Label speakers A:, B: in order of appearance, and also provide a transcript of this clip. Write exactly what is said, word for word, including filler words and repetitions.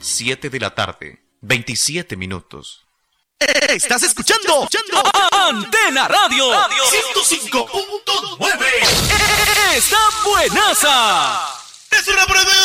A: siete de la tarde, veintisiete minutos.
B: ¿Estás escuchando?
C: Antena Radio, Radio
B: ciento cinco punto nueve.
C: ¡Está buenaza!
B: ¡Es una prueba!